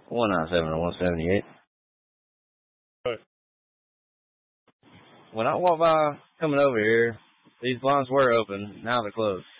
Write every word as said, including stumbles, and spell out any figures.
one ninety-seven or one seventy-eight. Right. When I walked by coming over here, these blinds were open. Now they're closed.